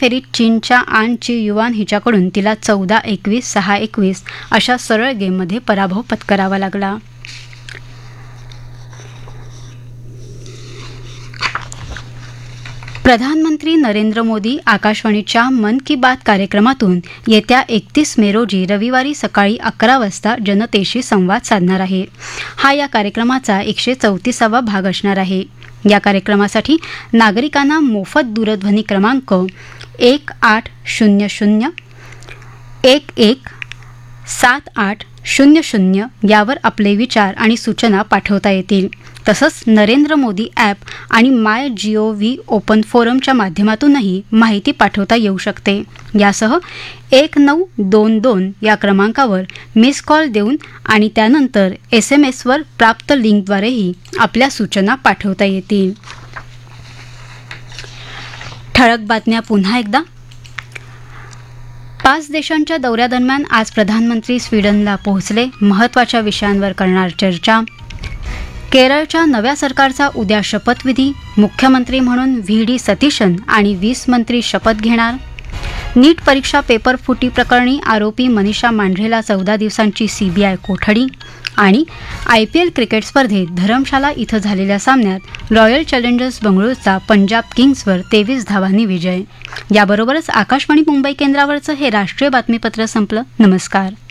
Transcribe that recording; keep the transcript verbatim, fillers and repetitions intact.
फेरीत चीनच्या आन ची युआन हिच्याकडून तिला चौदा एकवीस सहा एकवीस अशा सरळ गेममध्ये पराभव पत्करावा लागला. प्रधानमंत्री नरेंद्र मोदी आकाशवाणीच्या मन की बात कार्यक्रमातून येत्या एकतीस मे रोजी रविवारी सकाळी अकरा वाजता जनतेशी संवाद साधणार आहे. हा या कार्यक्रमाचा एकशे चौतीसावा भाग असणार आहे. या कार्यक्रमासाठी नागरिकांना मोफत दूरध्वनी क्रमांक एक आठ शून्य शून्य एक एक सात आठ शून्य शून्य यावर आपले विचार आणि सूचना पाठवता येतील. तसंच नरेंद्र मोदी ॲप आणि माय जी ओ व्ही ओपन फोरमच्या माध्यमातूनही माहिती पाठवता येऊ शकते. यासह एक नऊ दोन दोन या क्रमांकावर मिस कॉल देऊन आणि त्यानंतर एस एम एसवर प्राप्त लिंकद्वारेही आपल्या सूचना पाठवता येतील. ठळक बातम्या पुन्हा एकदा. पाच देशांच्या दौऱ्यादरम्यान आज प्रधानमंत्री स्वीडनला पोहोचले. महत्त्वाच्या विषयांवर करणार चर्चा. केरळच्या नव्या सरकारचा उद्या शपथविधी. मुख्यमंत्री म्हणून व्ही डी सतीशन आणि वीस मंत्री शपथ घेणार. नीट परीक्षा पेपर फुटी प्रकरणी आरोपी मनीषा मांढरेला चौदा दिवसांची सीबीआय कोठडी. आणि आय पी एल क्रिकेट स्पर्धेत धरमशाला इथं झालेल्या सामन्यात रॉयल चॅलेंजर्स बंगळुरूचा पंजाब किंग्सवर तेवीस धावांनी विजय. याबरोबरच आकाशवाणी मुंबई केंद्रावरचं हे राष्ट्रीय बातमीपत्र संपलं. नमस्कार.